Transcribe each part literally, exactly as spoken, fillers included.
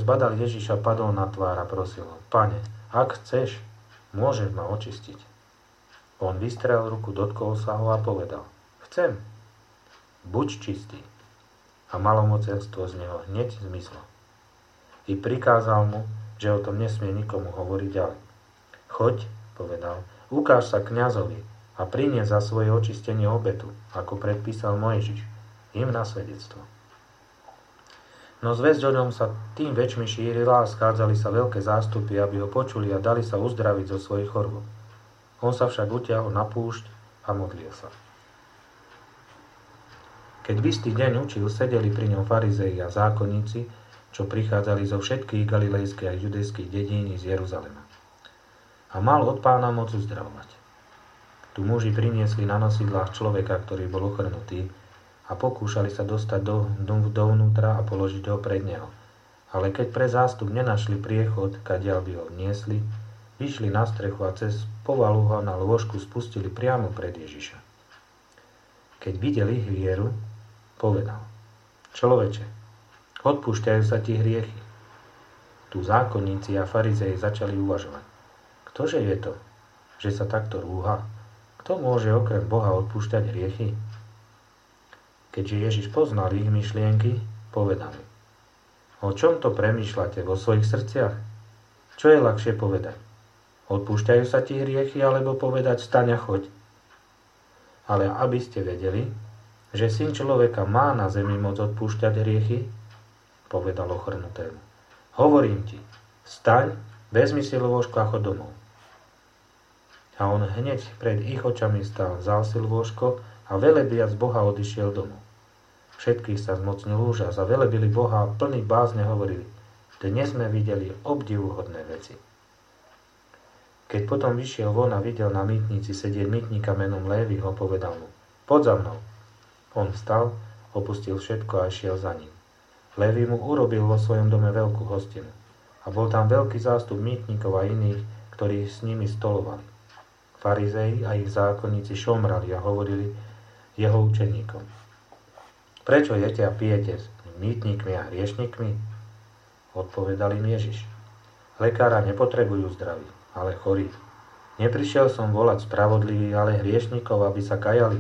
zbadal Ježiša, padol na tvár a prosil ho: Pane, ak chceš, môžeš ma očistiť. On vystrel ruku, dotkol sa ho a povedal: Chcem, buď čistý. A malomocenstvo z neho hneď zmizlo. I prikázal mu, že o tom nesmie nikomu hovoriť ďalej. Choď, povedal, ukáž sa kňazovi a prinies za svoje očistenie obetu, ako predpísal Mojžiš, im na svedectvo. No zvesť o ňom sa tým väčšmi šírila a schádzali sa veľké zástupy, aby ho počuli a dali sa uzdraviť zo svojich chorôb. On sa však utiahol na púšť a modlil sa. Keď v istý deň učil, sedeli pri ňom farizei a zákonníci, čo prichádzali zo všetkých galilejských a judejských dedín z Jeruzalema. A mal od Pána moc uzdravovať. Tu muži priniesli na nosidlách človeka, ktorý bol ochrnutý, a pokúšali sa dostať do, do, dovnútra a položiť ho pred neho. Ale keď pre zástup nenašli priechod, kadiaľ by ho niesli, vyšli na strechu a cez povalu ho na lôžku spustili priamo pred Ježiša. Keď videli ich vieru, povedal: Človeče, odpúšťajú sa ti hriechy. Tu zákonníci a farizei začali uvažovať: Ktože je to, že sa takto rúha? Kto môže okrem Boha odpúšťať hriechy? Keďže Ježiš poznal ich myšlienky, povedal: O čom to premýšľate vo svojich srdciach? Čo je ľahšie povedať? Odpúšťajú sa ti hriechy, alebo povedať: Vstaň a choď? Ale aby ste vedeli, že Syn človeka má na zemi moc odpúšťať hriechy, povedal ochrnutému: Hovorím ti, vstaň, vezmi si lôžko a chod domov. A on hneď pred ich očami stál, vzal si lôžko a velebiac Boha odišiel domov. Všetkých sa zmocnil úžas a velebili Boha a plní bázne hovorili: Dnes sme videli obdivuhodné veci. Keď potom vyšiel von a videl na mýtnici sedieť mýtnika menom Lévyho, povedal mu: Poď za mnou. On vstal, opustil všetko a išiel za ním. Lévy mu urobil vo svojom dome veľkú hostinu. A bol tam veľký zástup mýtnikov a iných, ktorí s nimi stolovali. Farizei a ich zákonníci šomrali a hovorili jeho učeníkom: Prečo jete a pijete s mýtnikmi a hriešnikmi? Odpovedal im Ježiš: Lekára nepotrebujú zdraví, ale chorí. Neprišiel som volať spravodlivých, ale hriešnikov, aby sa kajali.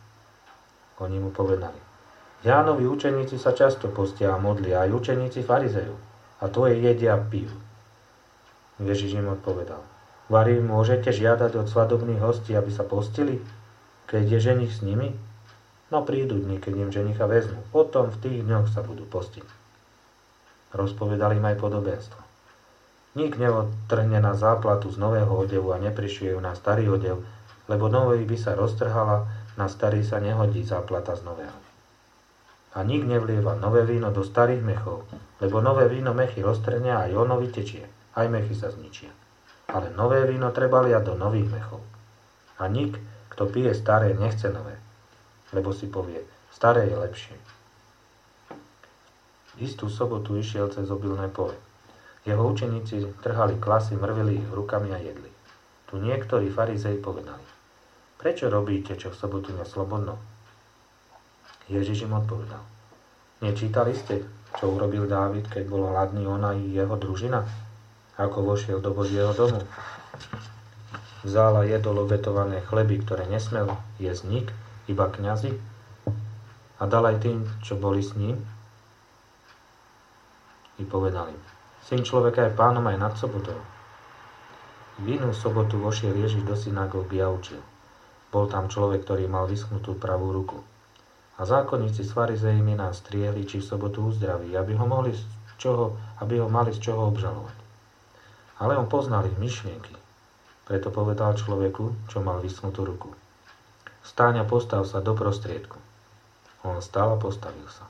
Oni mu povedali: Jánovi učeníci sa často postia a modlia, aj učeníci farizejov, a tvoje jedia a pijú. Ježiš im odpovedal: Vari môžete žiadať od svadobných hostí, aby sa postili, keď je ženich s nimi? No prídu dni, keď im ženicha vezmu, potom v tých dňoch sa budú postiť. Rozpovedali im aj podobenstvo. Nik neodtrhne na záplatu z nového odevu a neprišuje ju na starý odev, lebo nový by sa roztrhala, na starý sa nehodí záplata z nového. A nik nevlieva nové víno do starých mechov, lebo nové víno mechy roztrhne a aj ono vytečie, aj mechy sa zničia. Ale nové víno treba liať do nových mechov. A nik, kto pije staré, nechce nové, lebo si povie: staré je lepšie. Istú sobotu išiel cez obilné pole. Jeho učeníci trhali klasy, mrvili ich rukami a jedli. Tu niektorí farizei povedali: Prečo robíte, čo v sobotu neslobodno? Ježiš im odpovedal: Nečítali ste, čo urobil Dávid, keď bol hladný on a jeho družina? Ako vošiel do Božieho domu? Vzal a jedol obetované chleby, ktoré nesmel jesť nik, iba kňazi, a dal aj tým, čo boli s ním? I povedal im: Syn človeka je pánom aj nad sobotou. V inú sobotu vošiel Ježiš do synagógy a učil. Bol tam človek, ktorý mal vyschnutú pravú ruku. A zákonníci s farizejmi nás striehli, či v sobotu uzdraví, aby ho, mohli z čoho, aby ho mali z čoho obžalovať. Ale on poznal ich myšlienky. Preto povedal človeku, čo mal vyschnutú ruku: Vstaň a postav sa do prostriedku. On stal a postavil sa.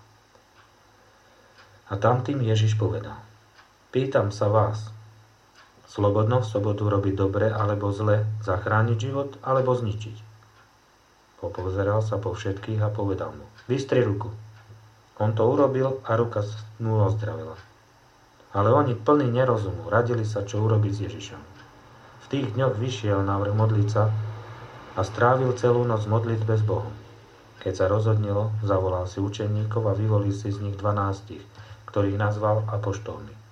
A tam tým Ježiš povedal: Pýtam sa vás, slobodno v sobotu robiť dobre alebo zle, zachrániť život alebo zničiť? Popozeral sa po všetkých a povedal mu: Vystri ruku. On to urobil a ruka mu ozdravila. Ale oni plní nerozumu radili sa, čo urobiť s Ježišom. V tých dňoch vyšiel návrh modliť sa a strávil celú noc v modlitbe s Bohom. Keď sa rozhodnilo, zavolal si učeníkov a vyvolil si z nich dvanástich, ktorých nazval apoštolmi.